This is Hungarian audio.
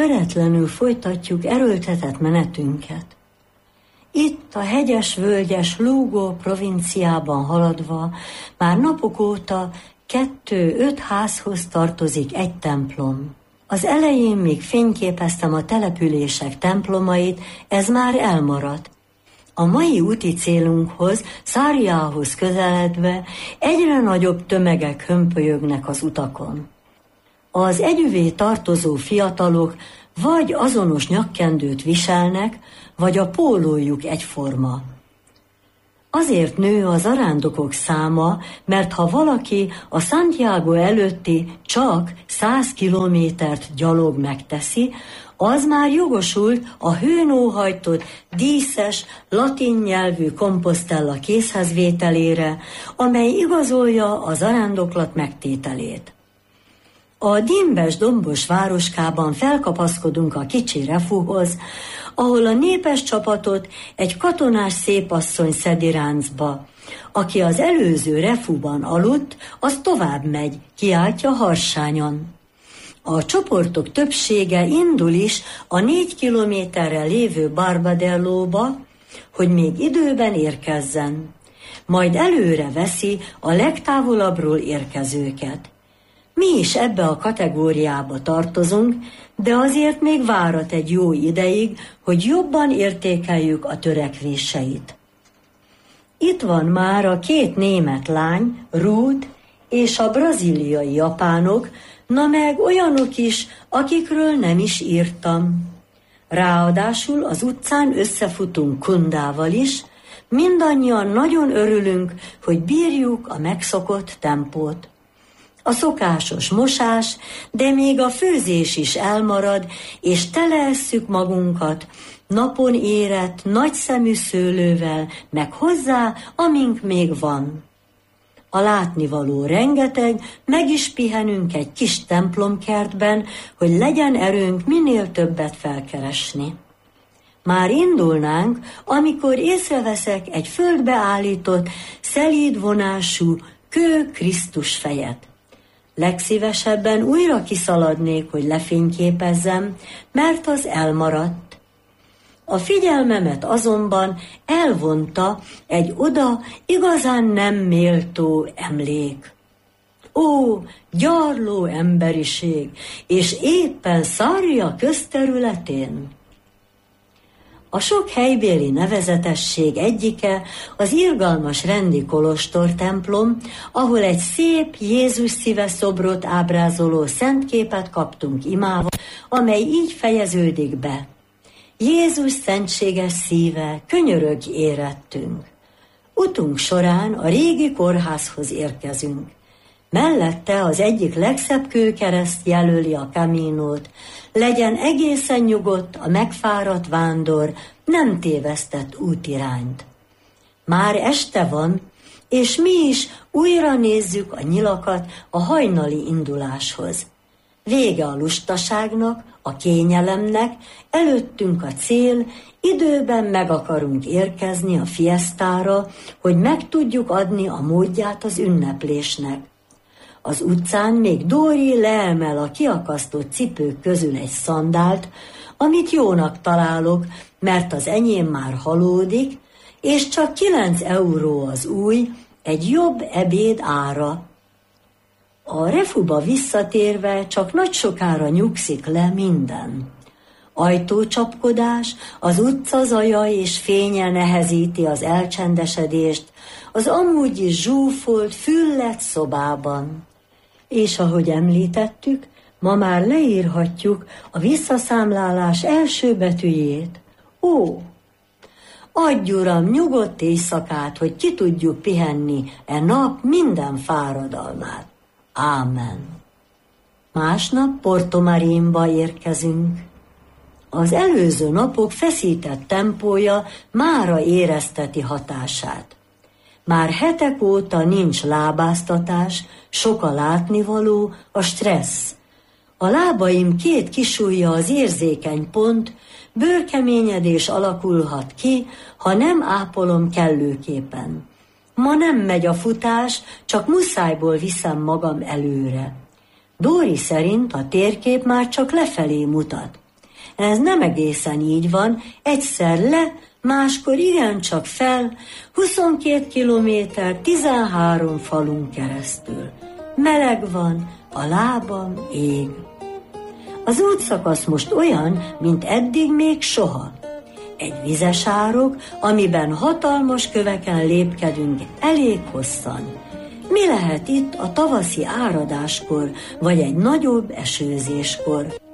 töretlenül folytatjuk erőltetett menetünket. Itt a hegyes-völgyes Lugo provinciában haladva már napok óta 2-5 házhoz tartozik egy templom. Az elején még fényképeztem a települések templomait, ez már elmaradt. A mai úti célunkhoz, Sarriához közeledve egyre nagyobb tömegek hömpölyögnek az utakon. Az együvé tartozó fiatalok vagy azonos nyakkendőt viselnek, vagy a pólójuk egyforma. Azért nő a zarándokok száma, mert ha valaki a Santiago előtti csak 100 kilométert gyalog megteszi, az már jogosult a hőn óhajtott, díszes, latin nyelvű Compostella készhezvételére, amely igazolja a zarándoklat megtételét. A dimbes dombos városkában felkapaszkodunk a kicsi refúhoz, ahol a népes csapatot egy katonás szépasszony szedi ráncba. Aki az előző refúban aludt, az tovább megy, kiáltja harsányan. A csoportok többsége indul is a 4 kilométerre lévő Barbadellóba, hogy még időben érkezzen. Majd előre veszi a legtávolabbról érkezőket. Mi is ebbe a kategóriába tartozunk, de azért még várat egy jó ideig, hogy jobban értékeljük a törekvéseit. Itt van már a 2 német lány, Ruth és a brazíliai japánok, na meg olyanok is, akikről nem is írtam. Ráadásul az utcán összefutunk Kundával is, mindannyian nagyon örülünk, hogy bírjuk a megszokott tempót. A szokásos mosás, de még a főzés is elmarad, és teleesszük magunkat napon érett, nagyszemű szőlővel, meg hozzá, amink még van. A látnivaló rengeteg, meg is pihenünk egy kis templomkertben, hogy legyen erőnk minél többet felkeresni. Már indulnánk, amikor észreveszek egy földbe állított, szelíd vonású kő Krisztus fejet. Legszívesebben újra kiszaladnék, hogy lefényképezzem, mert az elmaradt. A figyelmemet azonban elvonta egy oda igazán nem méltó emlék. Ó, gyarló emberiség, és éppen Sarria közterületén! A sok helybéli nevezetesség egyike az irgalmas rendi kolostor templom, ahol egy szép Jézus szíve szobrot ábrázoló szentképet kaptunk imával, amely így fejeződik be. Jézus szentséges szíve, könyörögj érettünk. Utunk során a régi kórházhoz érkezünk. Mellette az egyik legszebb kőkereszt jelöli a Camínót, legyen egészen nyugodt a megfáradt vándor, nem tévesztett útirányt. Már este van, és mi is újra nézzük a nyilakat a hajnali induláshoz. Vége a lustaságnak, a kényelemnek, előttünk a cél, időben meg akarunk érkezni a fiesztára, hogy meg tudjuk adni a módját az ünneplésnek. Az utcán még Dóri leemel a kiakasztott cipők közül egy szandált, amit jónak találok, mert az enyém már halódik, és csak 9 euró az új, egy jobb ebéd ára. A refuba visszatérve csak nagy sokára nyugszik le minden. Ajtócsapkodás, az utca zaja és fénye nehezíti az elcsendesedést az amúgy is zsúfolt, füllett szobában. És ahogy említettük, ma már leírhatjuk a visszaszámlálás első betűjét. Ó! Adj, Uram, nyugodt éjszakát, hogy ki tudjuk pihenni e nap minden fáradalmát. Ámen. Másnap Porto Marinba érkezünk. Az előző napok feszített tempója mára érezteti hatását. Már hetek óta nincs lábáztatás, sok a látnivaló, a stressz. A lábaim 2 kisujja az érzékeny pont, bőrkeményedés alakulhat ki, ha nem ápolom kellőképpen. Ma nem megy a futás, csak muszájból viszem magam előre. Dóri szerint a térkép már csak lefelé mutat. Ez nem egészen így van, egyszer le, máskor igencsak fel, 22 kilométer, 13 falun keresztül. Meleg van, a lábam ég. Az útszakasz most olyan, mint eddig még soha. Egy vizes árok, amiben hatalmas köveken lépkedünk elég hosszan. Mi lehet itt a tavaszi áradáskor, vagy egy nagyobb esőzéskor?